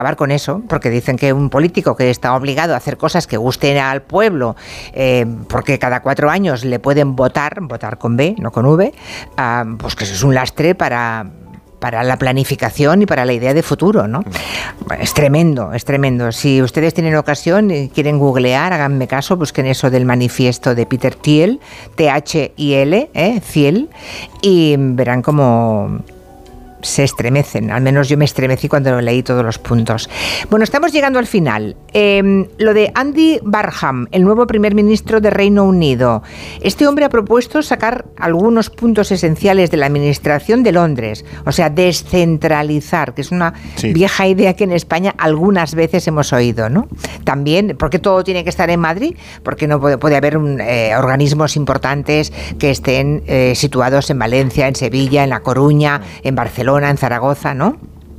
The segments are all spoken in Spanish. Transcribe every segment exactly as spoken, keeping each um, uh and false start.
acabar con eso, porque dicen que un político que está obligado a hacer cosas que gusten al pueblo, eh, porque cada cuatro años le pueden votar, votar con B, no con V, uh, pues que eso es un lastre para... para la planificación y para la idea de futuro, ¿no? Es tremendo, es tremendo. Si ustedes tienen ocasión y quieren googlear, háganme caso, busquen eso del manifiesto de Peter Thiel, T H I L, ¿eh? Thiel, y verán cómo se estremecen. Al menos yo me estremecí cuando leí todos los puntos. Bueno, estamos llegando al final. Eh, lo de Andy Barham, el nuevo primer ministro de Reino Unido. Este hombre ha propuesto sacar algunos puntos esenciales de la administración de Londres, o sea, descentralizar, que es una sí. vieja idea que en España algunas veces hemos oído, ¿no? También, ¿por qué todo tiene que estar en Madrid? Porque no puede, puede haber un, eh, organismos importantes que estén eh, situados en Valencia, en Sevilla, en La Coruña, en Barcelona, en Zaragoza, ¿no?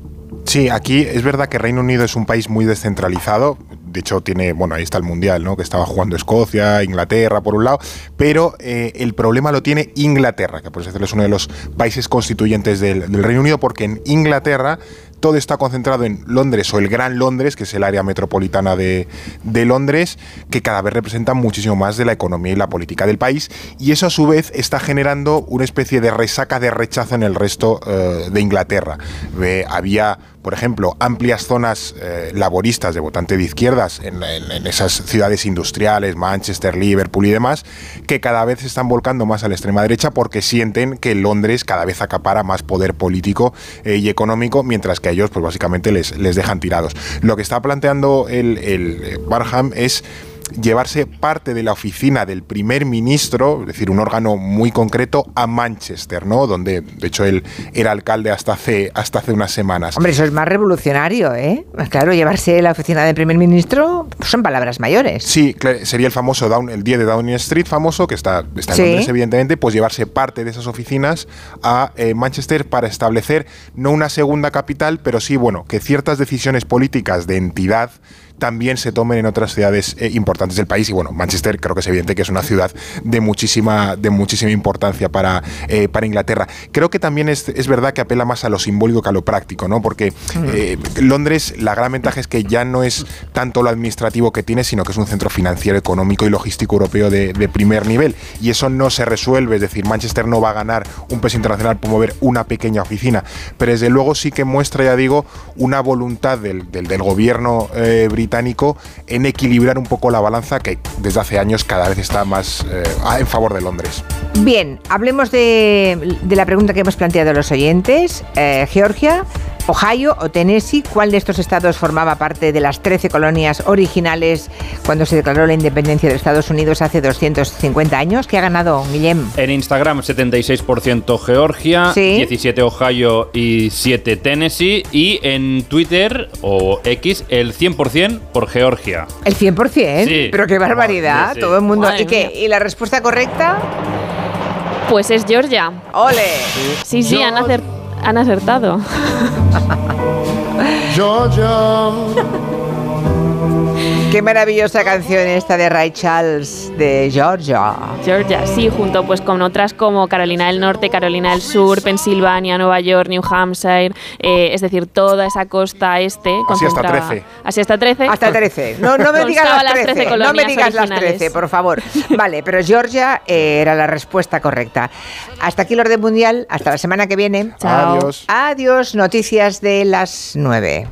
Sí, aquí es verdad que Reino Unido es un país muy descentralizado. De hecho, tiene, bueno, ahí está el Mundial, ¿no? Que estaba jugando Escocia, Inglaterra, por un lado. Pero eh, el problema lo tiene Inglaterra, que por decirlo es uno de los países constituyentes del, del Reino Unido, porque en Inglaterra todo está concentrado en Londres, o el Gran Londres, que es el área metropolitana de, de Londres, que cada vez representa muchísimo más de la economía y la política del país, y eso a su vez está generando una especie de resaca de rechazo en el resto eh, de Inglaterra. Eh, había, por ejemplo, amplias zonas eh, laboristas de votante de izquierdas en, en, en esas ciudades industriales, Manchester, Liverpool y demás, que cada vez se están volcando más a la extrema derecha porque sienten que Londres cada vez acapara más poder político eh, y económico, mientras que a ellos pues básicamente les, les dejan tirados. Lo que está planteando el, el Barham es llevarse parte de la oficina del primer ministro, es decir, un órgano muy concreto, a Manchester, ¿no? Donde, de hecho, él era alcalde hasta hace, hasta hace unas semanas. Hombre, eso es más revolucionario, ¿eh? Claro, llevarse la oficina del primer ministro son palabras mayores. Sí, sería el famoso Down, el diez de Downing Street famoso, que está, está en ¿Sí? Londres, evidentemente, pues llevarse parte de esas oficinas a eh, Manchester para establecer no una segunda capital, pero sí, bueno, que ciertas decisiones políticas de entidad también se tomen en otras ciudades eh, importantes del país. Y bueno, Manchester creo que es evidente que es una ciudad de muchísima, de muchísima importancia para, eh, para Inglaterra. Creo que también es, es verdad que apela más a lo simbólico que a lo práctico, ¿no? Porque eh, Londres, la gran ventaja es que ya no es tanto lo administrativo que tiene, sino que es un centro financiero, económico y logístico europeo de, de primer nivel. Y eso no se resuelve, es decir, Manchester no va a ganar un peso internacional por mover una pequeña oficina, pero desde luego sí que muestra, ya digo, una voluntad del, del, del gobierno eh, británico en equilibrar un poco la balanza que desde hace años cada vez está más eh, en favor de Londres. Bien, hablemos de, de la pregunta que hemos planteado a los oyentes. Eh, Georgia, Ohio o Tennessee, ¿cuál de estos estados formaba parte de las trece colonias originales cuando se declaró la independencia de Estados Unidos hace doscientos cincuenta años? ¿Qué ha ganado, Guillem? En Instagram, setenta y seis por ciento Georgia, ¿sí? diecisiete Ohio y siete Tennessee. Y en Twitter o X, el cien por ciento por Georgia. ¿El cien por ciento? Sí. Pero qué barbaridad, sí, sí. Todo el mundo. ¿Y qué? ¿Y la respuesta correcta? Pues es Georgia. ¡Ole! Sí, sí, han, acert- han acertado. Georgia. Qué maravillosa canción esta de Ray Charles, de Georgia. Georgia, sí, junto pues con otras como Carolina del Norte, Carolina del Sur, Pensilvania, Nueva York, New Hampshire, eh, es decir, toda esa costa este. Así hasta trece. Así hasta trece. Hasta trece. No, no me digas las trece, las no me digas originales. Las trece, por favor. Vale, pero Georgia eh, era la respuesta correcta. Hasta aquí el orden mundial, hasta la semana que viene. Chao. Adiós. Adiós, noticias de las nueve.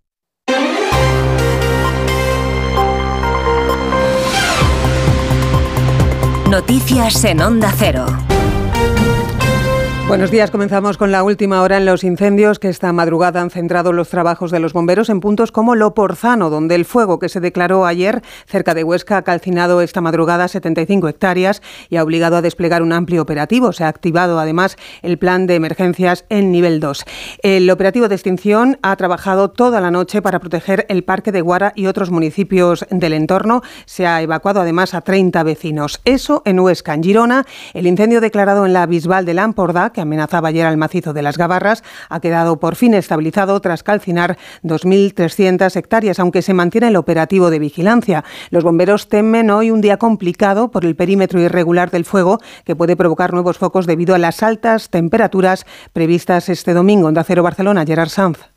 Noticias en Onda Cero. Buenos días, comenzamos con la última hora en los incendios que esta madrugada han centrado los trabajos de los bomberos en puntos como Loporzano, donde el fuego que se declaró ayer cerca de Huesca ha calcinado esta madrugada setenta y cinco hectáreas y ha obligado a desplegar un amplio operativo. Se ha activado además el plan de emergencias en nivel dos. El operativo de extinción ha trabajado toda la noche para proteger el Parque de Guara y otros municipios del entorno. Se ha evacuado además a treinta vecinos. Eso en Huesca. En Girona, el incendio declarado en la Bisbal de Lampordà, que amenazaba ayer al macizo de las Gavarras, ha quedado por fin estabilizado tras calcinar dos mil trescientas hectáreas, aunque se mantiene el operativo de vigilancia. Los bomberos temen hoy un día complicado por el perímetro irregular del fuego, que puede provocar nuevos focos debido a las altas temperaturas previstas este domingo. Onda Cero Barcelona, Gerard Sanz.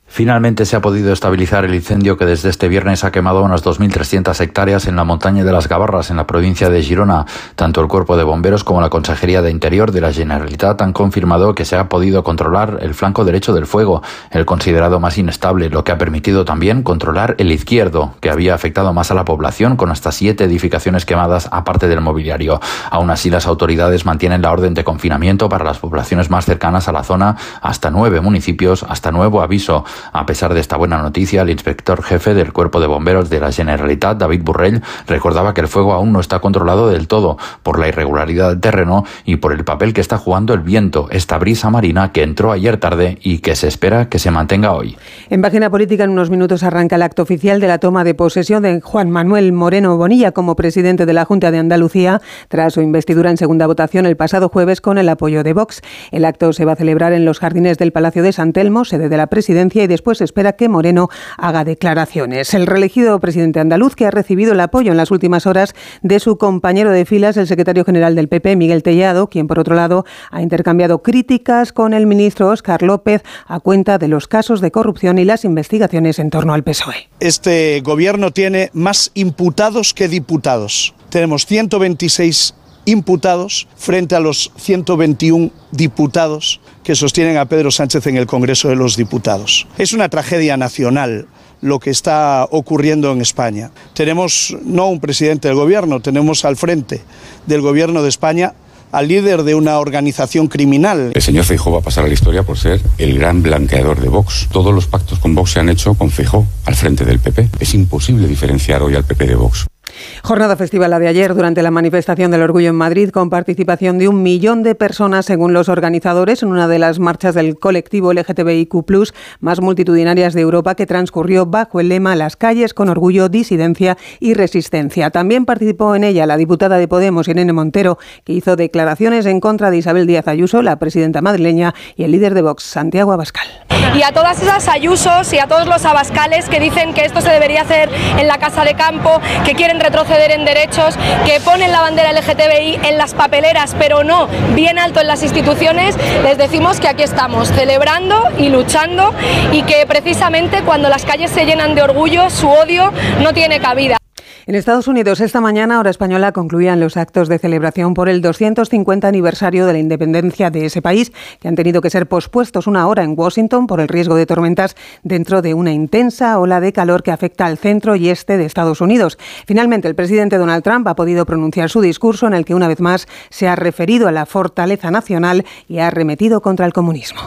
Finalmente se ha podido estabilizar el incendio que desde este viernes ha quemado unas dos mil trescientas hectáreas en la montaña de las Gavarras, en la provincia de Girona. Tanto el Cuerpo de Bomberos como la Consejería de Interior de la Generalitat han confirmado que se ha podido controlar el flanco derecho del fuego, el considerado más inestable, lo que ha permitido también controlar el izquierdo, que había afectado más a la población, con hasta siete edificaciones quemadas aparte del mobiliario. Aún así, las autoridades mantienen la orden de confinamiento para las poblaciones más cercanas a la zona, hasta nueve municipios, hasta nuevo aviso. A pesar de esta buena noticia, el inspector jefe del Cuerpo de Bomberos de la Generalitat, David Borrell, recordaba que el fuego aún no está controlado del todo por la irregularidad del terreno y por el papel que está jugando el viento, esta brisa marina que entró ayer tarde y que se espera que se mantenga hoy. En página política, en unos minutos arranca el acto oficial de la toma de posesión de Juan Manuel Moreno Bonilla como presidente de la Junta de Andalucía, tras su investidura en segunda votación el pasado jueves con el apoyo de Vox. El acto se va a celebrar en los jardines del Palacio de San Telmo, sede de la presidencia, y después se espera que Moreno haga declaraciones. El reelegido presidente andaluz, que ha recibido el apoyo en las últimas horas de su compañero de filas, el secretario general del P P, Miguel Tellado, quien por otro lado ha intercambiado críticas con el ministro Óscar López a cuenta de los casos de corrupción y las investigaciones en torno al P S O E. Este gobierno tiene más imputados que diputados. Tenemos ciento veintiséis imputados frente a los ciento veintiuno diputados que sostienen a Pedro Sánchez en el Congreso de los Diputados. Es una tragedia nacional lo que está ocurriendo en España. Tenemos no un presidente del gobierno, tenemos al frente del gobierno de España al líder de una organización criminal. El señor Feijóo va a pasar a la historia por ser el gran blanqueador de Vox. Todos los pactos con Vox se han hecho con Feijóo al frente del P P. Es imposible diferenciar hoy al P P de Vox. Jornada festiva la de ayer durante la manifestación del Orgullo en Madrid, con participación de un millón de personas según los organizadores, en una de las marchas del colectivo L G T B I Q plus, más multitudinarias de Europa, que transcurrió bajo el lema "Las calles con orgullo, disidencia y resistencia". También participó en ella la diputada de Podemos, Irene Montero, que hizo declaraciones en contra de Isabel Díaz Ayuso, la presidenta madrileña, y el líder de Vox, Santiago Abascal. Y a todas esas Ayusos y a todos los Abascales que dicen que esto se debería hacer en la Casa de Campo, que quieren retroceder en derechos, que ponen la bandera L G T B I en las papeleras, pero no bien alto en las instituciones, les decimos que aquí estamos celebrando y luchando, y que precisamente cuando las calles se llenan de orgullo, su odio no tiene cabida. En Estados Unidos, esta mañana, hora española, concluían los actos de celebración por el doscientos cincuenta aniversario de la independencia de ese país, que han tenido que ser pospuestos una hora en Washington por el riesgo de tormentas dentro de una intensa ola de calor que afecta al centro y este de Estados Unidos. Finalmente, el presidente Donald Trump ha podido pronunciar su discurso, en el que una vez más se ha referido a la fortaleza nacional y ha arremetido contra el comunismo.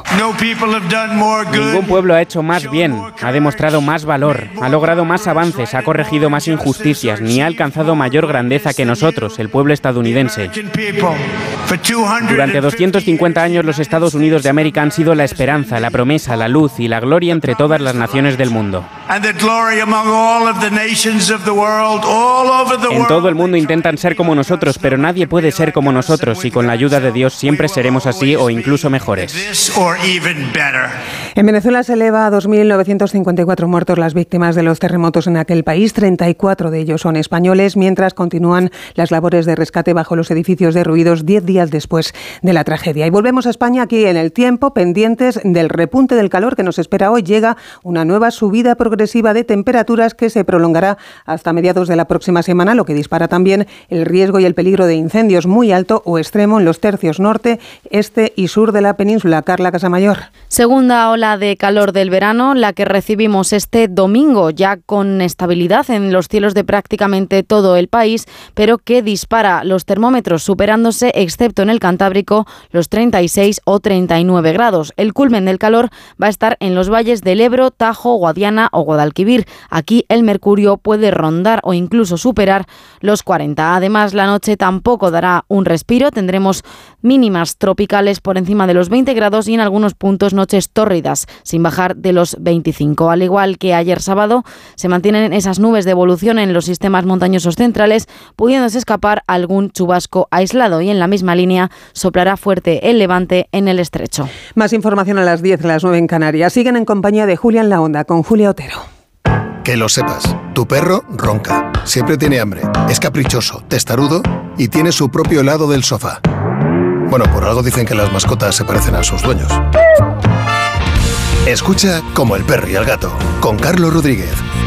Ningún pueblo ha hecho más bien, ha demostrado más valor, ha logrado más avances, ha corregido más injusticias, ni ha alcanzado mayor grandeza que nosotros, el pueblo estadounidense. Durante doscientos cincuenta años, los Estados Unidos de América han sido la esperanza, la promesa, la luz y la gloria entre todas las naciones del mundo. En todo el mundo intentan ser como nosotros, pero nadie puede ser como nosotros, y con la ayuda de Dios siempre seremos así o incluso mejores. En Venezuela se eleva a dos mil novecientos cincuenta y cuatro muertos las víctimas de los terremotos en aquel país. treinta y cuatro de ellos son españoles, mientras continúan las labores de rescate bajo los edificios derruidos diez días después de la tragedia. Y volvemos a España, aquí en el tiempo, pendientes del repunte del calor que nos espera hoy. Llega una nueva subida progresiva de temperaturas que se prolongará hasta mediados de la próxima semana, lo que dispara también el riesgo y el peligro de incendios muy alto o extremo en los tercios norte, este y sur de la península. Carla Casamayor. Segunda ola de calor del verano, la que recibimos este domingo, ya con estabilidad en los cielos de prácticamente todo el país, pero que dispara los termómetros, superándose, excepto en el Cantábrico, los treinta y seis o treinta y nueve grados. El culmen del calor va a estar en los valles del Ebro, Tajo, Guadiana o Guadalquivir. Aquí el mercurio puede rondar o incluso superar los cuarenta. Además, la noche tampoco dará un respiro. Tendremos mínimas tropicales por encima de los veinte grados y en algunos puntos noches tórridas, sin bajar de los veinticinco. Al igual que ayer sábado, se mantienen esas nubes de evolución en los sistemas montañosos centrales, pudiéndose escapar algún chubasco aislado, y en la misma línea soplará fuerte el levante en el estrecho. Más información a las diez, a las nueve en Canarias. Siguen en compañía de Julia en la Onda, con Julia Otero. Que lo sepas, tu perro ronca, siempre tiene hambre, es caprichoso, testarudo y tiene su propio helado del sofá. Bueno, por algo dicen que las mascotas se parecen a sus dueños. Escucha Como el perro y el gato, con Carlos Rodríguez.